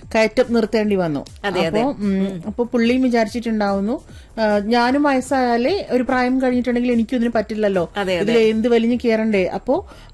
കയറ്റം നിർത്തേണ്ടി വന്നു. അപ്പൊ പുള്ളിയും വിചാരിച്ചിട്ടുണ്ടാവുന്നു ഞാനും വയസ്സായാലേ ഒരു പ്രായം കഴിഞ്ഞിട്ടുണ്ടെങ്കിൽ എനിക്കും ഇതിന് പറ്റില്ലല്ലോ, ഇതിൽ എന്ത് വലിഞ്ഞു കയറണ്ടേ, അപ്പോ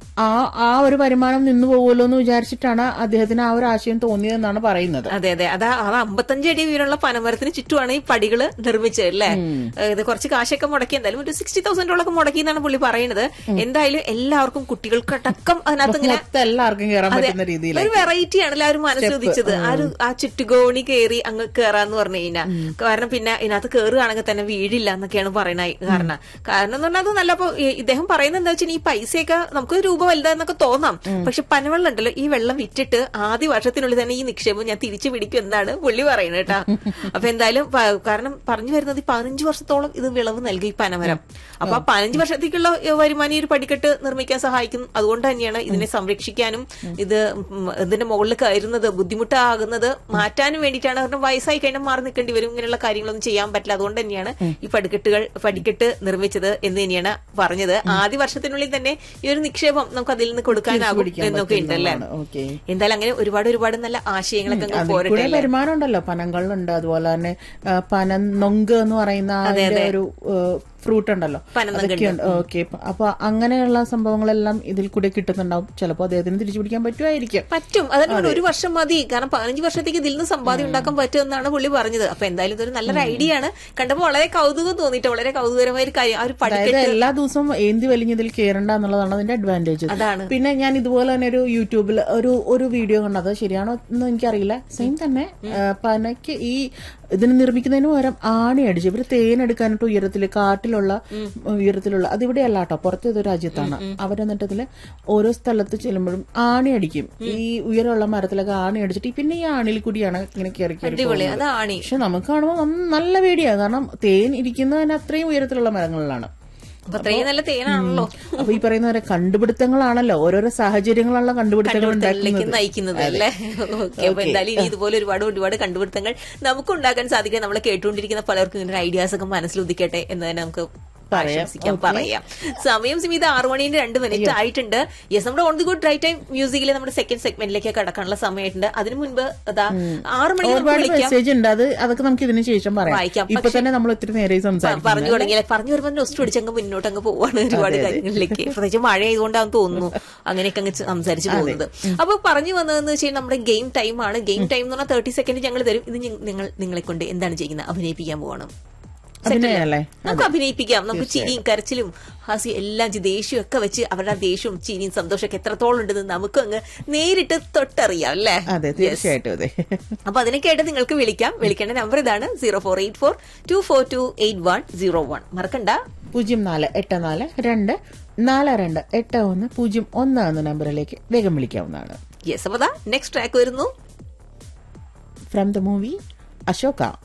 ആ ഒരു വരുമാനം നിന്നു പോകുമല്ലോ എന്ന് വിചാരിച്ചിട്ടാണ് അദ്ദേഹത്തിന് ആ ഒരു ആശയം തോന്നിയതെന്നാണ് പറയുന്നത്. അതെ അതെ, അത് 55 അടി വീലുള്ള പനമരത്തിന് ചുറ്റുമാണ് ഈ പടികള് നിർമ്മിച്ചത് അല്ലേ. ഇത് കുറച്ച് കാശൊക്കെ മുടക്കി, എന്തായാലും ഒരു $60,000 മുടക്കി എന്നാണ് പുള്ളി പറയുന്നത്. എന്തായാലും എല്ലാവർക്കും കുട്ടികൾക്കടക്കം അതിനകത്ത് ഇങ്ങനെ എല്ലാവർക്കും കയറാൻ പറ്റുന്ന രീതിയിൽ ഒരു വെറൈറ്റി ആണ് എല്ലാവരും മനസ്സുദിച്ചത്. ആ ചുറ്റുകോണി കയറി അങ്ങ് കയറാന്ന് പറഞ്ഞു കഴിഞ്ഞാൽ, കാരണം പിന്നെ ഇതിനകത്ത് കയറുകയാണെങ്കിൽ തന്നെ വീഴില്ല എന്നൊക്കെയാണ് പറയുന്നത്. കാരണം എന്ന് പറഞ്ഞാൽ അത് നല്ല. അപ്പൊ ഇദ്ദേഹം പറയുന്നത് എന്താ വെച്ചാൽ ഈ പൈസയൊക്കെ നമുക്ക് രൂപ വലുതാന്നൊക്കെ തോന്നാം, പക്ഷെ പനവെള്ളം ഉണ്ടല്ലോ, ഈ വെള്ളം വിറ്റിട്ട് ആദ്യ വർഷത്തിനുള്ളിൽ തന്നെ ഈ നിക്ഷേപം ഞാൻ തിരിച്ചു പിടിക്കും എന്നാണ് പുള്ളി പറയുന്നത് കേട്ടാ. അപ്പൊ എന്തായാലും കാരണം പറഞ്ഞു വരുന്നത് 15 വർഷത്തോളം ഇത് വിളവ് നൽകി ഈ പനമരം. അപ്പൊ 15 വർഷത്തേക്കുള്ള വരുമാനം ഈ ഒരു പടിക്കെട്ട് നിർമ്മിക്കാൻ സഹായിക്കും. അതുകൊണ്ട് തന്നെയാണ് ഇതിനെ സംരക്ഷിക്കാനും ഇതിന്റെ മുകളിൽ കയറുന്നത് ബുദ്ധിമുട്ടാകുന്നത് മാറ്റാനും വേണ്ടിയിട്ടാണ്. കാരണം വയസ്സായി കഴിഞ്ഞാൽ മാറി നിൽക്കേണ്ടി വരും, ഇങ്ങനെയുള്ള കാര്യങ്ങളൊന്നും ചെയ്യാൻ പറ്റില്ല. അതുകൊണ്ട് തന്നെയാണ് ഈ പടിക്കെട്ട് നിർമ്മിച്ചത് എന്ന് തന്നെയാണ് പറഞ്ഞത്. ആദ്യ വർഷത്തിനുള്ളിൽ തന്നെ ഈ ഒരു നിക്ഷേപം നമുക്ക് അതിൽ നിന്ന് കൊടുക്കാനാകും എന്നൊക്കെ ഉണ്ടല്ലേ. എന്തായാലും അങ്ങനെ ഒരുപാട് നല്ല ആശയങ്ങളൊക്കെ പോരട്ടെ. വരുമാനം ഉണ്ടല്ലോ, പനങ്ങളുണ്ട്, അതുപോലെ തന്നെ പനനൊങ്ക് എന്ന് പറയുന്ന ഒരു ഫ്രൂട്ട് ഉണ്ടല്ലോ, ഓക്കെ. അപ്പൊ അങ്ങനെയുള്ള സംഭവങ്ങളെല്ലാം ഇതിൽ കൂടെ കിട്ടുന്നുണ്ടാവും. ചിലപ്പോ അദ്ദേഹത്തിന് തിരിച്ചു പിടിക്കാൻ പറ്റും. അതിന് ഒരു വർഷം മതി, കാരണം 15 വർഷത്തേക്ക് ഇതിൽ നിന്ന് സമ്പാദ്യം ഉണ്ടാക്കാൻ പറ്റുമെന്നാണ് പുള്ളി പറഞ്ഞത്. അപ്പൊ എന്തായാലും ഇതൊരു നല്ലൊരു ഐഡിയ ആണ്. കണ്ടപ്പോ വളരെ കൗതുകം തോന്നിയിട്ട് വളരെ കൗതുകരമായ ഒരു കാര്യം. ആ ഒരു പടിക്കെട്ട് എല്ലാ ദിവസവും ഏന്തി വലിഞ്ഞതിൽ കയറണ്ട എന്നുള്ളതാണ് അതിന്റെ അഡ്വാൻറ്റേജ്. അതാണ്. പിന്നെ ഞാൻ ഇതുപോലെ തന്നെ ഒരു യൂട്യൂബിൽ ഒരു വീഡിയോ കണ്ടത്, ശരിയാണോ എന്ന് എനിക്കറിയില്ല, സെയിം തന്നെ പനയ്ക്ക് ഈ ഇതിന് നിർമ്മിക്കുന്നതിന് പകരം ആണി അടിച്ച് ഇവര് തേനെടുക്കാനായിട്ട് ഉയരത്തിലുള്ള അതിവിടെയല്ല കേട്ടോ, പുറത്തെ ഏതോ രാജ്യത്താണ്. അവരെന്നിട്ട് ഇതില് ഓരോ സ്ഥലത്ത് ചെല്ലുമ്പോഴും ആണി അടിക്കും. ഈ ഉയരമുള്ള മരത്തിലൊക്കെ ആണി അടിച്ചിട്ട് പിന്നെ ഈ ആണിയിൽ കൂടിയാണ് ഇങ്ങനെ കയറി. പക്ഷെ നമുക്ക് കാണുമ്പോൾ നല്ല പേടിയാണ്, കാരണം തേൻ ഇരിക്കുന്നതിന് അത്രയും ഉയരത്തിലുള്ള മരങ്ങളിലാണ്. അത്രയും നല്ല തേനാണല്ലോ. അപ്പൊ ഈ പറയുന്ന പോലെ കണ്ടുപിടുത്തങ്ങളാണല്ലോ, ഓരോരോ സാഹചര്യങ്ങളാണല്ലോ കണ്ടുപിടുത്തങ്ങൾ നയിക്കുന്നത് അല്ലേ. ഓക്കെ, അപ്പൊ എന്തായാലും ഇനി ഇതുപോലെ ഒരുപാട് കണ്ടുപിടുത്തങ്ങൾ നമുക്ക് ഉണ്ടാക്കാൻ സാധിക്കാൻ നമ്മളെ കേട്ടുകൊണ്ടിരിക്കുന്ന പലർക്കും ഇങ്ങനെ ഐഡിയാസ് ഒക്കെ മനസ്സിലുദിക്കട്ടെ എന്ന് തന്നെ നമുക്ക് പറയാം. സമയം സ്മിത 6:02 ആയിട്ടുണ്ട്. യെസ്, നമ്മുടെ on the good right time മ്യൂസിക്കിലെ നമ്മുടെ സെക്കൻഡ് സെഗ്മെന്റിലേക്ക് കടക്കാനുള്ള സമയമായിട്ടുണ്ട്. അതിനു മുൻപ് 6 മണിക്ക് അതൊക്കെ നമുക്ക് ഇതിന് ശേഷം വായിക്കാം. ഇപ്പൊ തന്നെ നമ്മൾ ഒത്തിരി നേരെ പറഞ്ഞു തുടങ്ങിയാൽ പറഞ്ഞു വരുമ്പോൾ നെസ്റ്റ് അടിച്ചങ്ങ് മുന്നോട്ടങ്ങ് പോവാണ് ഒരുപാട് കാര്യങ്ങളിലേക്ക്. പ്രത്യേകിച്ച് മഴ ആയതുകൊണ്ടാന്ന് തോന്നുന്നു അങ്ങനെയൊക്കെ അങ്ങ് സംസാരിച്ച് പോകുന്നത്. അപ്പൊ പറഞ്ഞു വന്നതെന്ന് വെച്ചാൽ നമ്മുടെ ഗെയിം ടൈം ആണ്. ഗെയിം ടൈം എന്ന് പറഞ്ഞാൽ 30 സെക്കൻഡ് ഞങ്ങൾ തരും. ഇത് നിങ്ങളെ കൊണ്ട് എന്താണ് ചെയ്യുന്നത്? അഭിനയിപ്പിക്കാൻ പോകണം. നമുക്ക് അഭിനയിപ്പിക്കാം. നമുക്ക് ചിരിയും കരച്ചിലും ഹാസ്യം എല്ലാം ദേഷ്യവും ഒക്കെ വെച്ച് അവരുടെ ദേഷ്യവും ചിരിയും സന്തോഷമൊക്കെ എത്രത്തോളം ഉണ്ടെന്ന് നമുക്ക് അങ്ങ് നേരിട്ട് തൊട്ടറിയാം അല്ലേ. തീർച്ചയായിട്ടും. അപ്പൊ അതിനൊക്കെയായിട്ട് നിങ്ങൾക്ക് വിളിക്കേണ്ട നമ്പർ ഇതാണ് 0484242801. മറക്കണ്ട, 0484 2428101 എന്ന നമ്പറിലേക്ക് വേഗം വിളിക്കാവുന്നതാണ്. യെസ്, അപ്പൊ നെക്സ്റ്റ് ട്രാക്ക് വരുന്നു ഫ്രം ദ മൂവി അശോക.